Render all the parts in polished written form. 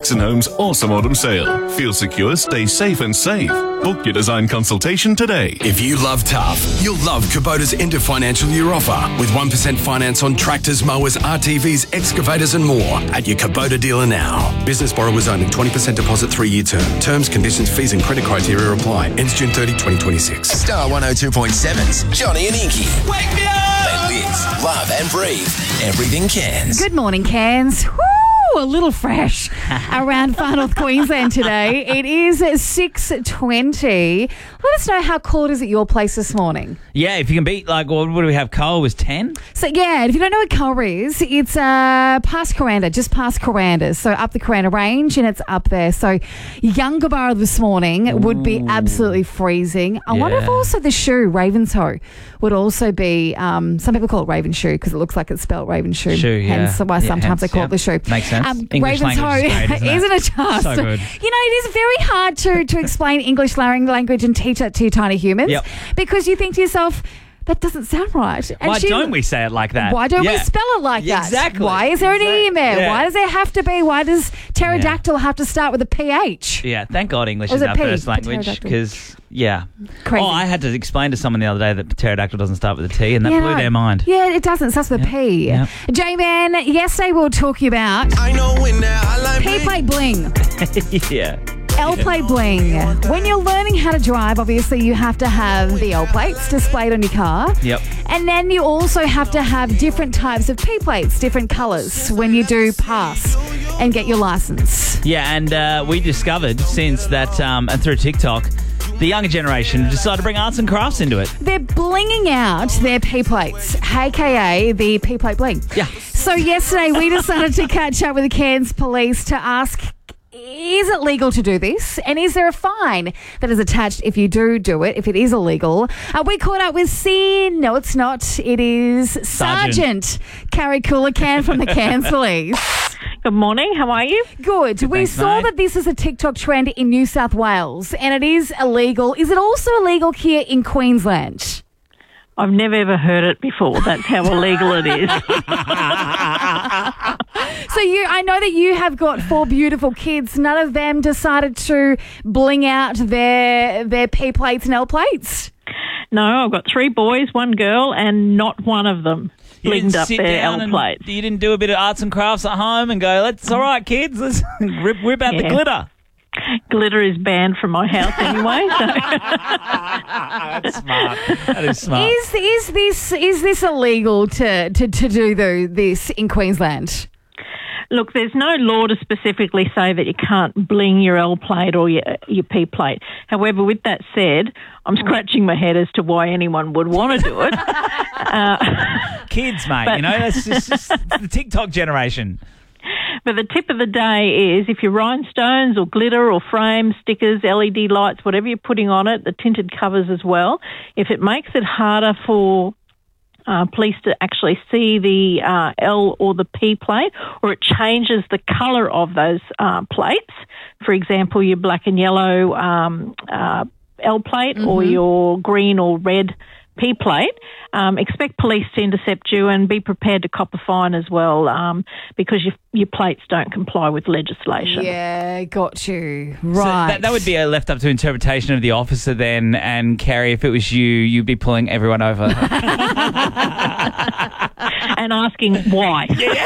Homes awesome autumn sale. Feel secure, stay safe and save. Book your design consultation today. If you love tough, you'll love Kubota's end of financial year offer with 1% finance on tractors, mowers, RTVs, excavators and more at your Kubota dealer now. Business borrowers only. 20% deposit 3-year term. Terms, conditions, fees and credit criteria apply. Ends June 30, 2026. Star 102.7's Johnny and Inky. Wake me up! They live, love and breathe everything Cairns. Good morning, Cairns. Woo! A little fresh around Far North Queensland today. It is 6:20. Let us know how cold is at your place this morning. Yeah, if you can beat, what do we have? Coal was 10? So, yeah, if you don't know what Culver is, it's past Coranda, just past Coranda. So, up the Coranda Range, and it's up there. So, Yungaburra this morning would be absolutely freezing. I wonder if also the shoe, Ravenshoe, would also be, some people call it Raven Shoe because it looks like it's spelled Raven Shoe. Hence why sometimes they call it the shoe. Makes sense. English Ravenshoe, language isn't it just? So good. You know, it is very hard to explain English language and teach it to tiny humans because you think to yourself, that doesn't sound right. And why don't we say it like that? Why don't we spell it like that? Exactly. Why is there an E in there? Yeah. Why does there have to be? Why does pterodactyl have to start with a PH? Yeah, thank God English Or is is it our P? first language Pterodactyl. because, Crazy. I had to explain to someone the other day that pterodactyl doesn't start with a T and that blew their mind. Yeah, it doesn't. It starts with a P. Yep. J-Man, yesterday we were talking about I know when I like P-plate bling. Yeah. L-plate bling. When you're learning how to drive, obviously you have to have the L-plates displayed on your car. Yep. And then you also have to have different types of P-plates, different colours when you do pass and get your licence. Yeah, and we discovered since that, and through TikTok, the younger generation decided to bring arts and crafts into it. They're blinging out their P-plates, aka the P-plate bling. Yeah. So yesterday we decided to catch up with the Cairns Police to ask, is it legal to do this? And is there a fine that is attached if you do it, if it is illegal? We caught up with no, it's not. It is Sergeant Carrie Coolacan from the Cairns Police. Good morning. How are you? Good. We thanks, saw mate. that this is a TikTok trend in New South Wales and it is illegal. Is it also illegal here in Queensland? I've never ever heard it before. That's how illegal it is. So I know that you have got 4 beautiful kids. None of them decided to bling out their P plates and L plates. No, I've got 3 boys, 1 girl, and not one of them blinged up their L plates. You didn't do a bit of arts and crafts at home and go, it's all right, kids, let's whip out the glitter. Glitter is banned from my house anyway. So. That's smart. That is smart. Is this illegal to do this in Queensland? Look, there's no law to specifically say that you can't bling your L plate or your P plate. However, with that said, I'm scratching my head as to why anyone would want to do it. Kids, mate, that's just the TikTok generation. But the tip of the day is if your rhinestones or glitter or frames, stickers, LED lights, whatever you're putting on it, the tinted covers as well, if it makes it harder for police to actually see the L or the P plate, or it changes the colour of those plates, for example, your black and yellow L plate or your green or red P plate, expect police to intercept you and be prepared to cop a fine as well because your plates don't comply with legislation. Yeah, got you. Right. So that would be left up to interpretation of the officer then, and Carrie, if it was you'd be pulling everyone over. And asking why.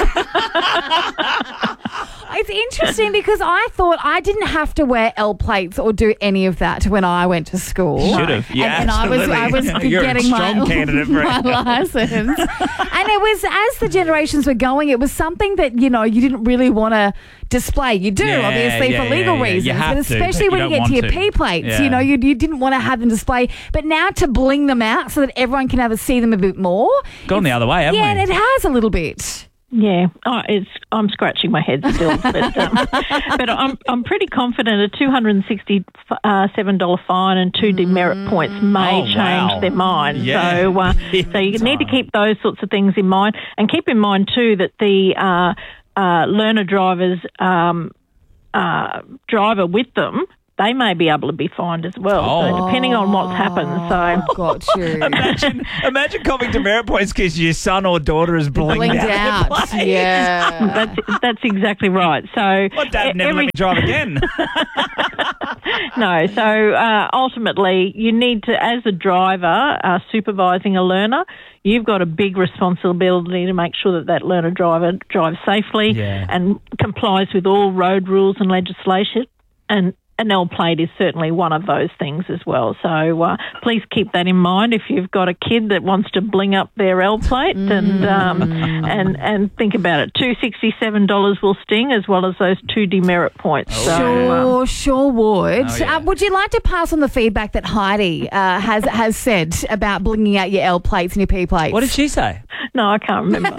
It's interesting because I thought I didn't have to wear L plates or do any of that when I went to school. Should have, yeah. And I was You're getting a strong candidate for my it. license. And it was, as the generations were going, it was something that, you didn't really want to display. You do, obviously, for legal reasons. You have but especially to, when you get to your P plates, Yeah. you didn't want to have them display. But now to bling them out so that everyone can see them a bit more. Gone the other way, haven't we? Yeah, and it has a little bit. Yeah, I'm scratching my head still, but I'm pretty confident a $267 fine and 2 demerit points may change their mind. Yeah. So you need to keep those sorts of things in mind, and keep in mind too that the learner drivers driver with them. they may be able to be fined as well. So depending on what's happened. So Got you. Imagine copping demerit points because your son or daughter is blinged out. Yeah. that's exactly right. So My dad never let me drive again. No, so ultimately you need to, as a driver supervising a learner, you've got a big responsibility to make sure that learner driver drives safely and complies with all road rules and legislation. And an L plate is certainly one of those things as well. So please keep that in mind if you've got a kid that wants to bling up their L plate and think about it. $267 will sting, as well as those 2 demerit points. Sure would. Oh, yeah. Would you like to pass on the feedback that Heidi has said about blinging out your L plates and your P plates? What did she say? No, I can't remember.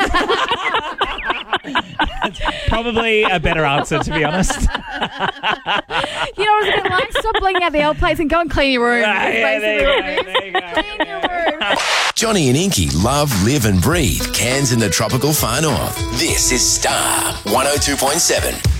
Probably a better answer, to be honest. You know what it's a bit like? Stop blinging out the L plates and go and clean your room. There you go. Clean your room. Johnny and Inky love, live and breathe Cairns in the tropical far north. This is Star 102.7.